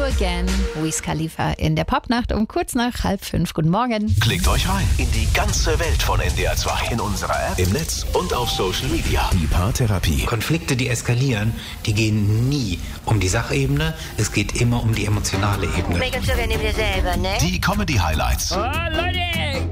You Again, Wiz Khalifa in der Popnacht um kurz nach 4:30. Guten Morgen. Klickt euch rein in die ganze Welt von NDR 2. In unserer App, im Netz und auf Social Media. Die Paartherapie. Konflikte, die eskalieren, die gehen nie um die Sachebene. Es geht immer um die emotionale Ebene. Die Comedy-Highlights. Oh, Leute,